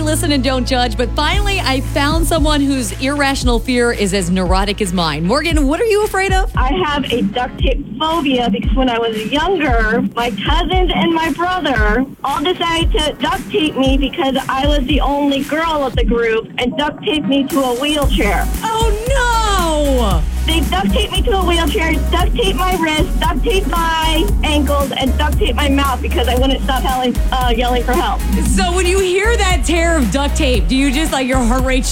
listen and don't judge, but finally I found someone whose irrational fear is as neurotic as mine. Morgan, what are you afraid of? I have a duct tape phobia because when I was younger, my cousins and my brother all decided to duct tape me because I was the only girl of the group and duct taped me to a wheelchair. Oh, no! They duct taped me to a wheelchair, duct taped my wrist, duct taped my ankles, and duct taped my mouth because I wouldn't stop yelling for help. So when you hear that tear of duct tape, do you just, like, your heart rate